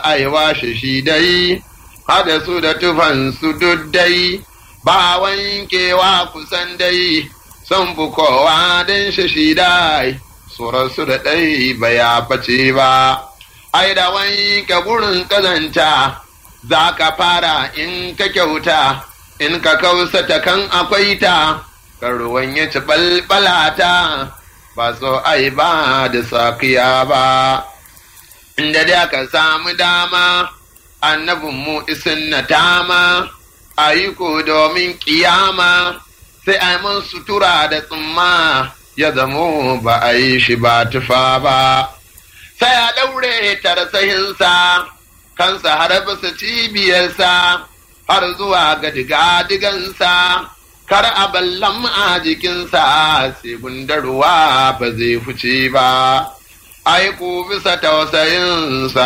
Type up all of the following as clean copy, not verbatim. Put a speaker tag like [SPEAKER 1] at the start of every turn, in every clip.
[SPEAKER 1] aiwa shi dai, hada su da tufansu dai, ba wankewa kusan dai, sun fi kowa don shi dai, surarsu da ɗai ba ya face ba, ai da wanke gurin ƙazanta, za ka fara in ka kyauta, in ka kausata kan akwai ta, kan ruwan ya ci balbalata, ba so ai ba da sakiya ba. Inda da ka samu dama, annabinmu isin na tama, ayyuko domin ƙiyama, sai a mun sutura da tsumma, ya zamo ba a yi shi ba tufa ba. Sai a ɗaure tarsahinsa, kansa har bisa cibiyarsa, har zuwa ga diga-digansa, kar a ballam a jikinsa, sai gundarwa ba zai fice ba. Aiku bisa tausayinsa,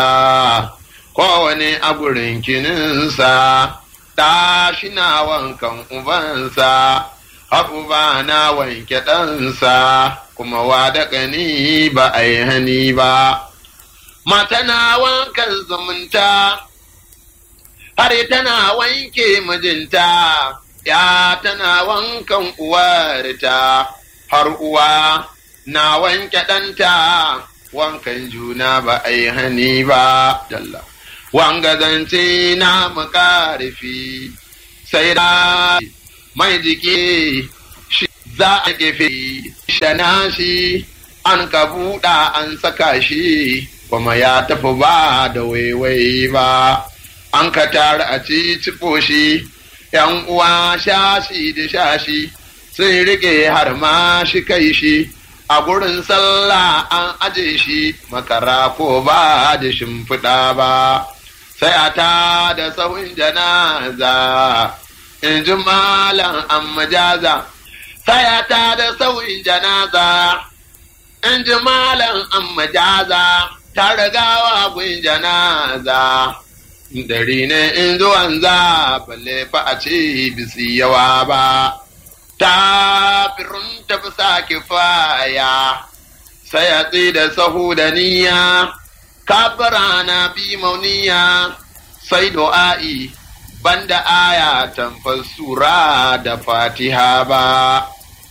[SPEAKER 1] kowane a gurin kininsa, ɗa shi na wankan ubansa, har uba na wanke ɗansa, kuma wada ƙani ba a yi hani ba. Mata na wankan zumunta, har tana wanke mijinta, ya tana wankan uwarta, har uwa na wanke ɗanta, wankan juna ba a yi hani ba. Jalla. Wanga zance na makarfi, sai da mai jiki shi za a gefe shana shi, an ka buɗa an saka shi, kuma ya tafi ba da waiwai ba. An ka tara a cicciɓo shi, ‘yan uwa shashi da shashi, sun riƙe har ma shi kai shi, a gurin sallah an aje shi, makara ko ba da shimfiɗa ba. Sai a ta da sahun janaza, in ji malam an majaza. Sai a ta da sahun janaza, in ji malam an majaza, ta ragawa gun janaza. Dari ne in zuwan za, balle fa a ce bisi yawa ba. Ta firin tafi sa kifaya, sai a tsi da sahu da niyya, kafara na bi mauniya, sai du'a'i banda aya tamfar sura da fatiha ba.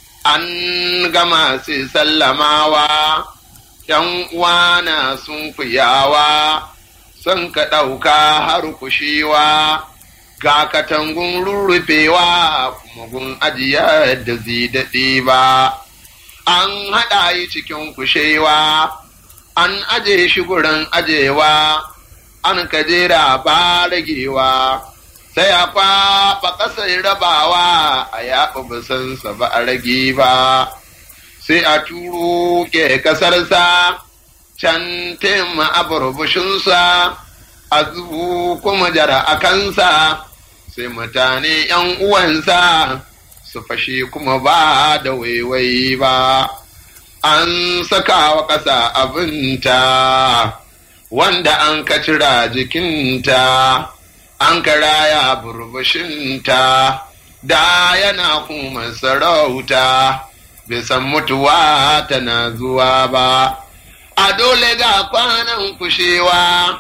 [SPEAKER 1] An gama sai sallamawa, ‘yan uwana sun kuyawa, sun ka ɗauka har kushewa, ga katangun rurrufewa, kuma gun ajiyar da zai daɗe ba. An haɗa yi cikin kushewa, an aje shi gurin ajewa, an kajera ba ragewa, sai a kwaɓa ƙasar rabawa, a yaɓa basansa ba a rage ba. Sai a turo ke ƙasarsa, can tema a burbushinsa, a zubu kuma jara a kansa, sai mutane ‘yan uwansa su fashe kuma ba da waiwai ba. An saka wa ƙasa abinta, wanda an ka cira jikinta, an ka raya burbushinta, da yana kuma sarauta, bai san mutuwa tana zuwa ba. A dole ga kwanan kushewa,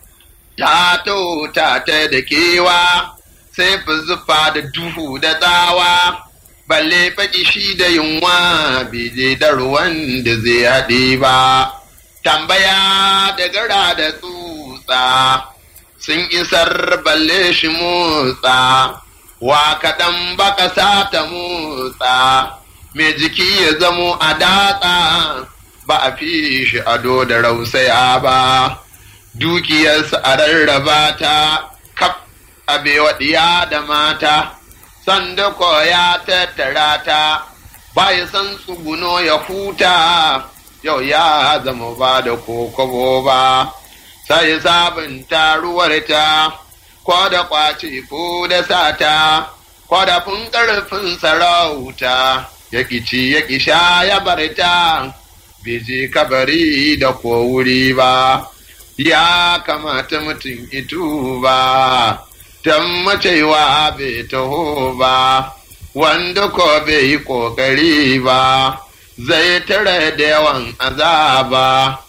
[SPEAKER 1] ta ta da kewa, sai fi zufa da duhu da tsawa, balle faƙi shi da yunwa, bai je da ruwan da zai haɗe ba. Tambaya da gara da tsutsa, sun isar balle shi motsa, wa kaɗan baka sata motsa, mai jiki ya zamo a datsa, ba a fi shi ado da rausaya ba. Dukiyarsa a rarraba ta, kaf abewa ɗiya da mata, sanda koya tattara ta, ba ya san tsuguno ya huta, yau ya zama ba da kokobo ba. Sai sabunta ruwarta, ko da ƙwace ko da sata, ko da fin ƙarfin sarauta, ya ci ya sha ya barta, bai je kabari da ko wuri ba. Ya kamata mutum itu ba, don macewa bai taho ba, wanda ko bai yi ƙoƙari ba, zai tare da yawan azaba.